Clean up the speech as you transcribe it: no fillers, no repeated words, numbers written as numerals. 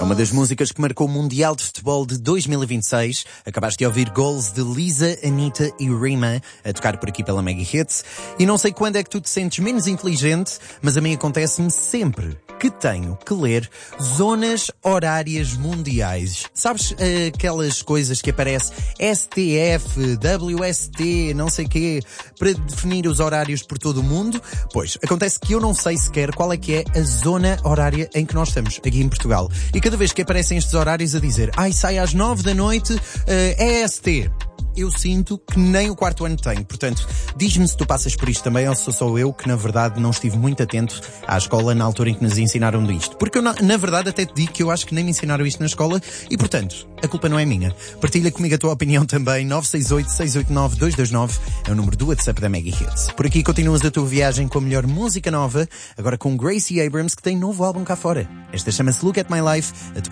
uma das músicas que marcou o Mundial de Futebol de 2026. Acabaste de ouvir Goals de Lisa, Anitta e Rima a tocar por aqui pela Mega Hits. E não sei quando é que tu te sentes menos inteligente, mas a mim acontece-me sempre que tenho que ler zonas horárias mundiais. Sabes aquelas coisas que aparece STF, WST, não sei quê, para definir os horários por todo o mundo? Pois, acontece que eu não sei sequer qual é que é a zona horária em que nós estamos, aqui em Portugal. E cada vez que aparecem estes horários a dizer, sai às 9 da noite, EST. Eu sinto que nem o quarto ano tenho. Portanto, diz-me se tu passas por isto também ou se sou eu que, na verdade, não estive muito atento à escola na altura em que nos ensinaram isto. Porque eu, na verdade, até te digo que eu acho que nem me ensinaram isto na escola e, portanto, a culpa não é minha. Partilha comigo a tua opinião também. 968-689-229 é o número do WhatsApp da Mega Hits. Por aqui continuas a tua viagem com a melhor música nova, agora com Gracie Abrams, que tem novo álbum cá fora. Esta chama-se Look at My Life,